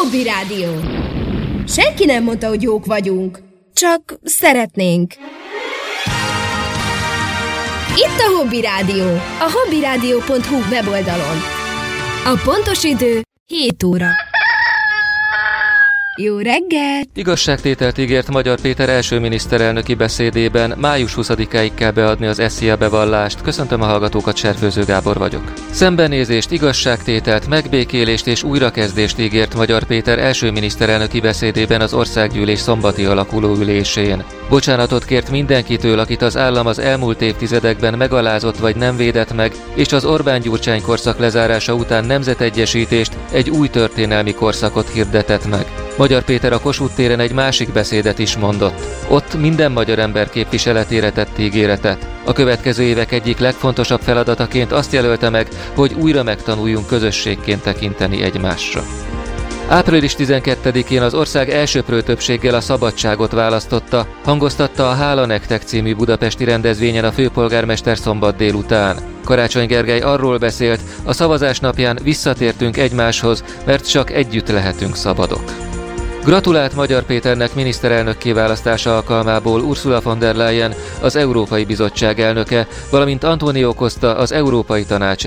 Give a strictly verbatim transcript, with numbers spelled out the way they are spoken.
Hobby Rádió. Senki nem mondta, hogy jók vagyunk, csak szeretnénk. Itt a Hobby Rádió, a hobbyradio pont hu weboldalon. A pontos idő hét óra. Jó reggelt! Igazságtételt ígért Magyar Péter első miniszterelnöki beszédében, május huszadikáig kell beadni az eszia bevallást. Köszöntöm a hallgatókat, Serfőző Gábor vagyok. Szembenézést, igazságtételt, megbékélést és újrakezdést ígért Magyar Péter első miniszterelnöki beszédében az országgyűlés szombati alakuló ülésén. Bocsánatot kért mindenkitől, akit az állam az elmúlt évtizedekben megalázott vagy nem védett meg, és az Orbán-Gyurcsány korszak lezárása után nemzetegyesítést, egy új történelmi korszakot hirdetett meg. Magyar Péter a Kossuth téren egy másik beszédet is mondott. Ott minden magyar ember képviseletére tett ígéretet. A következő évek egyik legfontosabb feladataként azt jelölte meg, hogy újra megtanuljunk közösségként tekinteni egymásra. április tizenkettedikén az ország elsöprő többséggel a szabadságot választotta, hangoztatta a Hála nektek című budapesti rendezvényen a főpolgármester szombat délután. Karácsony Gergely arról beszélt, a szavazás napján visszatértünk egymáshoz, mert csak együtt lehetünk szabadok. Gratulált Magyar Péternek miniszterelnök kiválasztása alkalmából Ursula von der Leyen, az Európai Bizottság elnöke, valamint Antonio Costa, az Európai Tanács